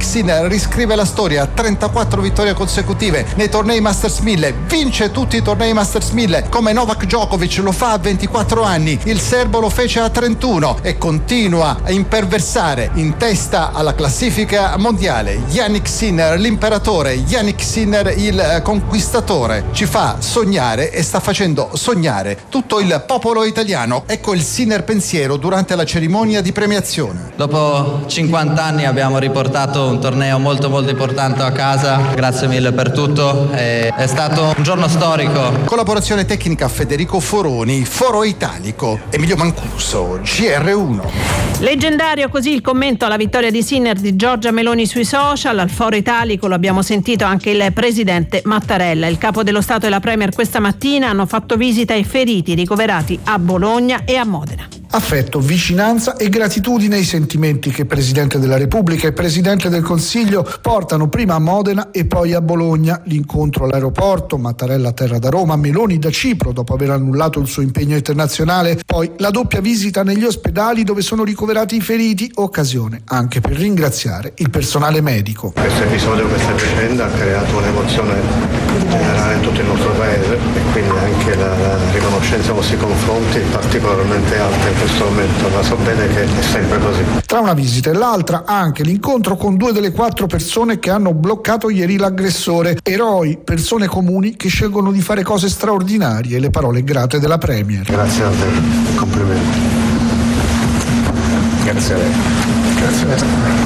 Sinner riscrive la storia, 34 vittorie consecutive nei tornei Masters 1000, vince tutti i tornei Masters 1000 come Novak Djokovic lo fa a 24 anni, il serbo lo fece a 31 e continua a imperversare in testa alla classifica mondiale. Jannik Sinner, l'imperatore, Jannik Sinner, il conquistatore, ci fa sognare e sta facendo sognare tutto il popolo italiano. Ecco il Sinner pensiero durante la cerimonia di premiazione. Dopo 50 anni abbiamo riportato un torneo molto importante a casa, grazie mille per tutto, è stato un giorno storico. Collaborazione tecnica Federico Foroni, Foro Italico, Emilio Mancuso, GR1. Leggendario così il commento alla vittoria di Sinner di Giorgia Meloni sui social. Al Foro Italico lo abbiamo sentito anche il presidente Mattarella. Il capo dello Stato e la Premier questa mattina hanno fatto visita ai feriti ricoverati a Bologna e a Modena. Affetto, vicinanza e gratitudine ai sentimenti che Presidente della Repubblica e Presidente del Consiglio portano prima a Modena e poi a Bologna. L'incontro all'aeroporto, Mattarella a terra da Roma, Meloni da Cipro dopo aver annullato il suo impegno internazionale, poi la doppia visita negli ospedali dove sono ricoverati i feriti, occasione anche per ringraziare il personale medico. Questo episodio, questa vicenda ha creato un'emozione generale in tutto il nostro paese e quindi anche la riconoscenza nei vostri confronti è particolarmente alta in questo momento, ma so bene che è sempre così. Tra una visita e l'altra anche l'incontro con 2 delle 4 persone che hanno bloccato ieri l'aggressore, eroi, persone comuni che scelgono di fare cose straordinarie, le parole grate della Premier. Grazie a te, complimenti. Grazie a lei. Grazie a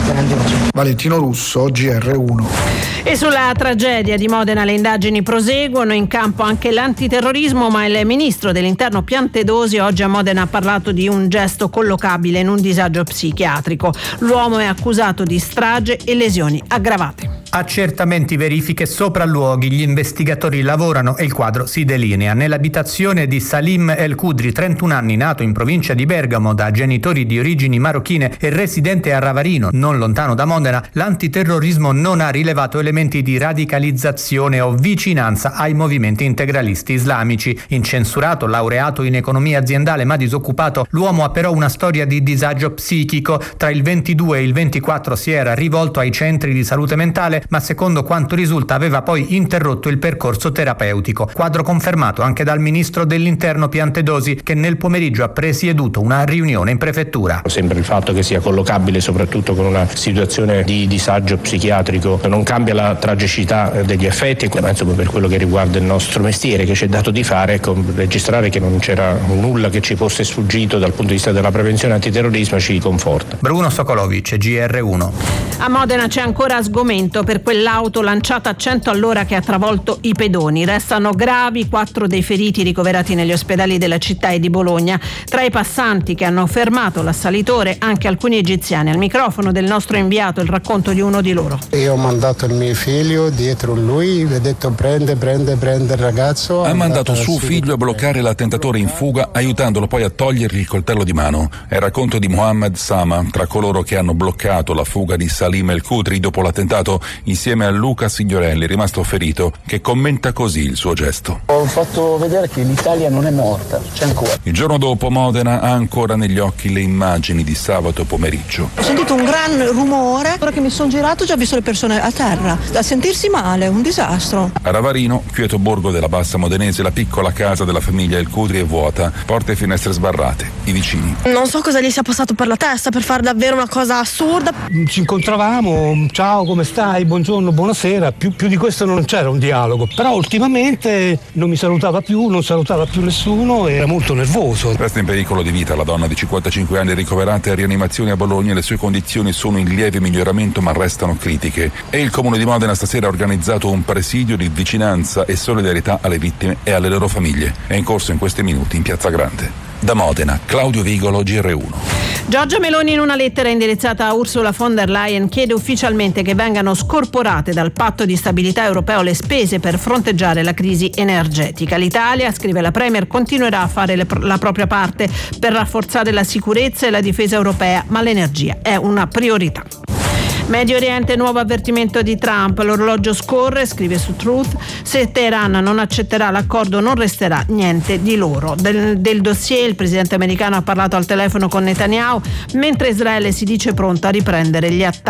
te. Valentino Russo, GR1. E sulla tragedia di Modena le indagini proseguono, in campo anche l'antiterrorismo, ma il ministro dell'Interno Piantedosi oggi a Modena ha parlato di un gesto collocabile in un disagio psichiatrico. L'uomo è accusato di strage e lesioni aggravate. Accertamenti, verifiche, sopralluoghi, gli investigatori lavorano e il quadro si delinea. Nell'abitazione di Salim El Kudri, 31 anni, nato in provincia di Bergamo da genitori di origini marocchine e residente a Ravarino, non lontano da Modena, l'antiterrorismo non ha rilevato elementi di radicalizzazione o vicinanza ai movimenti integralisti islamici. Incensurato, laureato in economia aziendale ma disoccupato, l'uomo ha però una storia di disagio psichico. Tra il 22 e il 24 si era rivolto ai centri di salute mentale, ma secondo quanto risulta aveva poi interrotto il percorso terapeutico. Quadro confermato anche dal ministro dell'Interno Piantedosi, che nel pomeriggio ha presieduto una riunione in prefettura. Sembra il fatto che sia collocabile soprattutto con una situazione di disagio psichiatrico non cambia la tragicità degli effetti, ma insomma per quello che riguarda il nostro mestiere che ci è dato di fare, registrare che non c'era nulla che ci fosse sfuggito dal punto di vista della prevenzione antiterrorismo ci conforta. Bruno Sokolovic, GR1. A Modena c'è ancora sgomento per quell'auto lanciata a 100 all'ora che ha travolto i pedoni. Restano gravi 4 dei feriti ricoverati negli ospedali della città e di Bologna. Tra i passanti che hanno fermato l'assalitore anche alcuni egiziani. Al microfono del nostro inviato il racconto di uno di loro. Io ho mandato il mio figlio dietro lui, gli ho detto prende il ragazzo. Ha mandato suo figlio a bloccare l'attentatore in fuga, aiutandolo poi a togliergli il coltello di mano. È il racconto di Mohammed Sama, tra coloro che hanno bloccato la fuga di Salim El Kudri dopo l'attentato, insieme a Luca Signorelli, rimasto ferito, che commenta così il suo gesto. Ho fatto vedere che l'Italia non è morta, c'è ancora. Il giorno dopo Modena ha ancora negli occhi le immagini di sabato pomeriggio. Ho sentito un gran rumore, ora che mi sono girato ho già visto le persone a terra, da sentirsi male, un disastro. A Ravarino, quieto borgo della Bassa Modenese, la piccola casa della famiglia El Kudri è vuota, porte e finestre sbarrate, i vicini. Non so cosa gli sia passato per la testa per fare davvero una cosa assurda. Ci incontravamo, ciao come stai, buongiorno, buonasera, più di questo non c'era un dialogo, però ultimamente non mi salutava più, non salutava più nessuno e era molto nervoso. Resta in pericolo di vita la donna di 55 anni ricoverata in rianimazione a Bologna, le sue condizioni sono in lieve miglioramento ma restano critiche e il Comune di Modena stasera ha organizzato un presidio di vicinanza e solidarietà alle vittime e alle loro famiglie. È in corso in questi minuti in Piazza Grande. Da Modena, Claudio Vigolo, GR1. Giorgia Meloni in una lettera indirizzata a Ursula von der Leyen chiede ufficialmente che vengano scorporate dal patto di stabilità europeo le spese per fronteggiare la crisi energetica. L'Italia, scrive la Premier, continuerà a fare la propria parte per rafforzare la sicurezza e la difesa europea, ma l'energia è una priorità. Medio Oriente, nuovo avvertimento di Trump, l'orologio scorre, scrive su Truth, se Teheran non accetterà l'accordo non resterà niente di loro. Del dossier il presidente americano ha parlato al telefono con Netanyahu, mentre Israele si dice pronto a riprendere gli attacchi